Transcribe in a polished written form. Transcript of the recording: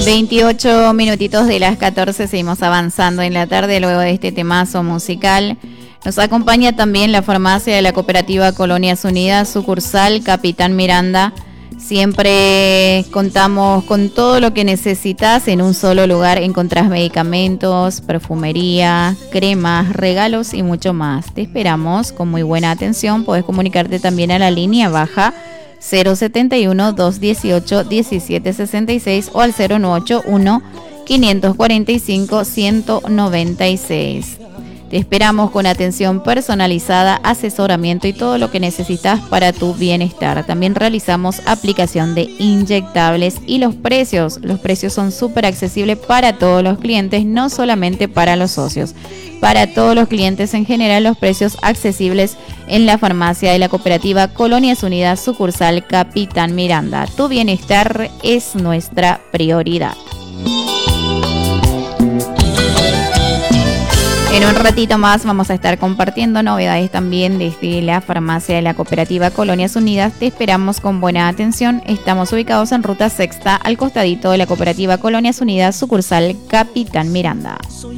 28 minutitos de las 14, seguimos avanzando en la tarde luego de este temazo musical. Nos acompaña también la farmacia de la Cooperativa Colonias Unidas, sucursal Capitán Miranda. Siempre contamos con todo lo que necesitas en un solo lugar. Encontrás medicamentos, perfumería, cremas, regalos y mucho más. Te esperamos con muy buena atención. Podés comunicarte también a la línea baja 071-218-1766 o al 0981-545-196. Te esperamos con atención personalizada, asesoramiento y todo lo que necesitas para tu bienestar. También realizamos aplicación de inyectables y los precios son súper accesibles para todos los clientes, no solamente para los socios. Para todos los clientes en general, los precios accesibles en la farmacia de la Cooperativa Colonias Unidas, sucursal Capitán Miranda. Tu bienestar es nuestra prioridad. En un ratito más vamos a estar compartiendo novedades también desde la farmacia de la Cooperativa Colonias Unidas. Te esperamos con buena atención. Estamos ubicados en Ruta Sexta, al costadito de la Cooperativa Colonias Unidas, sucursal Capitán Miranda.